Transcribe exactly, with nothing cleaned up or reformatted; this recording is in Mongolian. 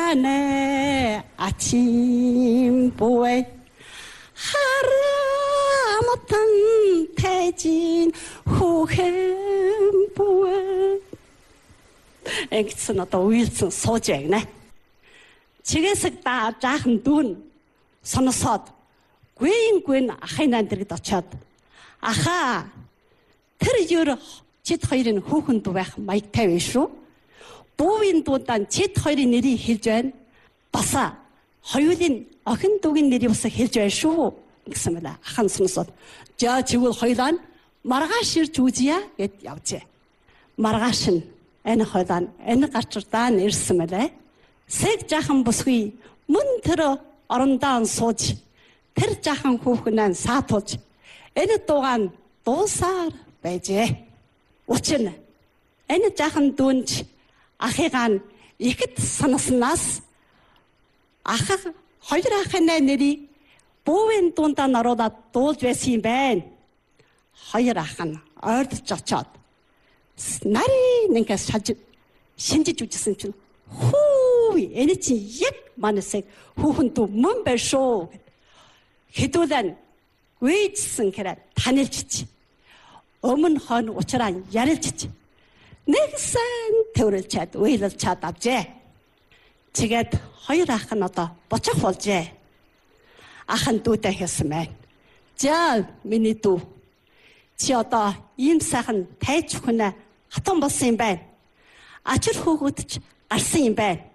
내 아침 보에 하라못한 태진 후행 보에 엑스는 또 윌슨 소재네 지게석 다 작은 돈 선어서 gwyn ахайнандрыг очоод аха тэр юу чид хоёрын хүүхэнд байх маягтай биш шүү. Бүүвийн дуудан чид хоёрын нэрийг хэлж байна. Баса хоёулын охин дүүгийн нэрийг бас хэлж байна шүү гэсэн мэт ахан сонсоод за чигвэл хоёлаа маргааш ирж үзье гэд явжээ. Маргааш нь энэ хоёлаа энэ гарчрдаа ирсэн мэлээ. Сэг жахан бусгүй мөн тэр орондоо сууж тэр жахан хүүхнээ саатуулж энэ дуугаан дуусаар байжээ. Учир нь энэ жахан дүүнч ахыгаа ихэд санаснаас ах хоёр ахын нэрийг бүүвийн дундаа наруулаад дуулж байсан юм байна. Хоёр ах нь ойртож очоод нарийн нэгээс шаж шинжиж үжсэн чинь хүү энэ чинь яг манасыг хүүхэн дүү мөн байр шүү гэд хэдүүлэн үйдсэн хэрэг танилжиж өмнө хон уучраа ярилжиж нэгсэн төрөл чад уйлал чад авжээ. Тэгээд хоёр ах нь одоо бочих болжээ. Ах нь дүүтэй хэлсэн байна. За миний дүү чи одоо ийм сайхан тайж хүнэ хатан болсон юм байна. Ачир хөөгдч гарсан юм байна.